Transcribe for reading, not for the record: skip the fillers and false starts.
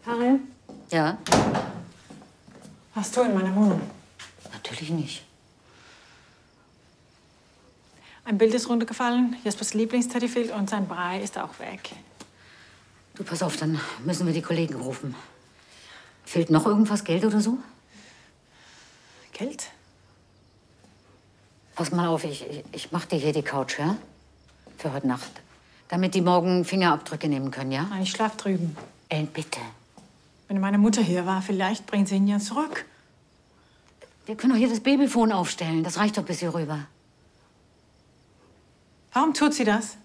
Karin? Ja? Warst du in meiner Wohnung? Natürlich nicht. Ein Bild ist runtergefallen, Jespers Lieblingsteddy fehlt und sein Brei ist auch weg. Du, pass auf, dann müssen wir die Kollegen rufen. Fehlt noch irgendwas, Geld oder so? Geld? Pass mal auf, ich mach dir hier die Couch, ja? Für heute Nacht. Damit die morgen Fingerabdrücke nehmen können, ja? Nein, ich schlaf drüben. Ellen, bitte. Wenn meine Mutter hier war, vielleicht bringt sie ihn ja zurück. Wir können doch hier das Babyphone aufstellen. Das reicht doch bis hier rüber. Warum tut sie das?